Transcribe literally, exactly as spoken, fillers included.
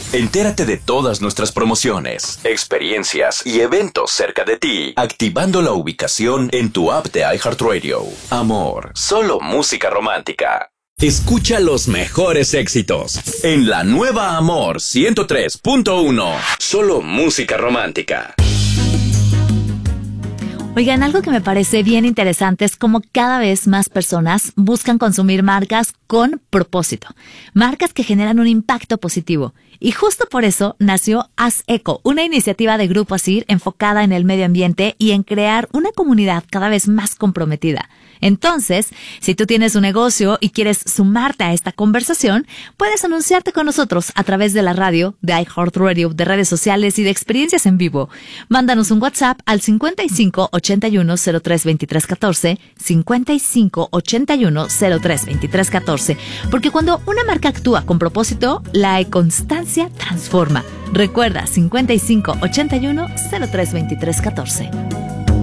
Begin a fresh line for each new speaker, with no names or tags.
Entérate de todas nuestras promociones, experiencias y eventos cerca de ti, activando la ubicación en tu app de iHeartRadio. Amor, solo música romántica. Escucha los mejores éxitos en la nueva Amor ciento tres punto uno. Solo música romántica.
Oigan, algo que me parece bien interesante es cómo cada vez más personas buscan consumir marcas con propósito, marcas que generan un impacto positivo. Y justo por eso nació Haz Eco, una iniciativa de Grupo Asir enfocada en el medio ambiente y en crear una comunidad cada vez más comprometida. Entonces, si tú tienes un negocio y quieres sumarte a esta conversación, puedes anunciarte con nosotros a través de la radio, de iHeartRadio, de redes sociales y de experiencias en vivo. Mándanos un WhatsApp al cincuenta y cinco ochenta y uno cero tres veintitrés catorce, cincuenta y cinco ochenta y uno cero tres veintitrés catorce, porque cuando una marca actúa con propósito, la constancia transforma. Recuerda, cincuenta y cinco ochenta y uno cero tres veintitrés catorce.